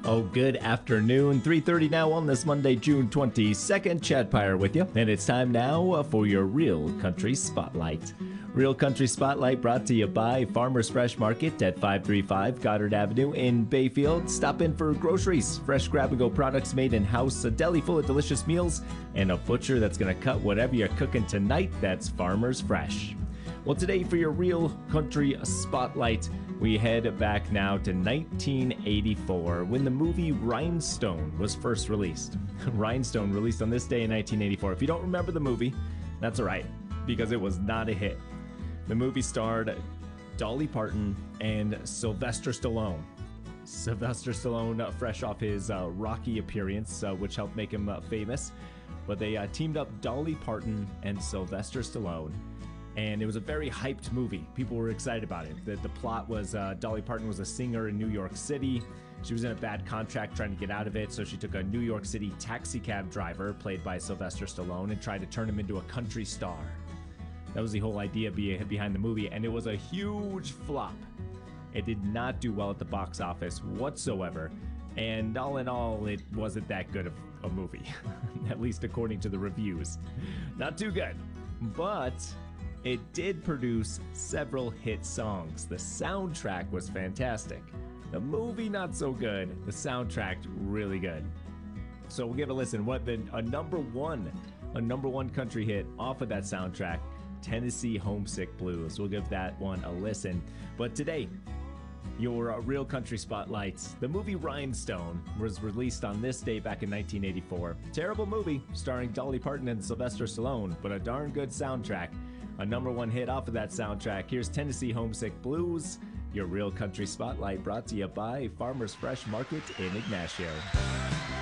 Oh, good afternoon. 3:30 now on this Monday, June 22nd. Chad Pyre with you. And it's time now for your Real Country Spotlight. Real Country Spotlight brought to you by Farmers Fresh Market at 535 Goddard Avenue in Bayfield. Stop in for groceries, fresh grab-and-go products made in-house, a deli full of delicious meals, and a butcher that's going to cut whatever you're cooking tonight. That's Farmers Fresh. Well, today for your Real Country Spotlight, we head back now to 1984 when the movie Rhinestone was first released. Rhinestone released on this day in 1984. If you don't remember the movie, that's all right, because it was not a hit. The movie starred Dolly Parton and Sylvester Stallone. Sylvester Stallone, fresh off his Rocky appearance, which helped make him famous. But they teamed up Dolly Parton and Sylvester Stallone. And it was a very hyped movie. People were excited about it. The plot was Dolly Parton was a singer in New York City. She was in a bad contract trying to get out of it, so she took a New York City taxi cab driver, played by Sylvester Stallone, and tried to turn him into a country star. That was the whole idea behind the movie, and it was a huge flop. It did not do well at the box office whatsoever, and all in all, it wasn't that good of a movie, at least according to the reviews. Not too good, but it did produce several hit songs. The soundtrack was fantastic. The movie, not so good. The soundtrack, really good. So we'll give a listen. A number one country hit off of that soundtrack, Tennessee Homesick Blues. We'll give that one a listen. But today, your Real Country Spotlights. The movie Rhinestone was released on this day back in 1984. Terrible movie, starring Dolly Parton and Sylvester Stallone, but a darn good soundtrack. A number one hit off of that soundtrack. Here's Tennessee Homesick Blues, your Real Country Spotlight, brought to you by Farmers Fresh Market in Ignacio.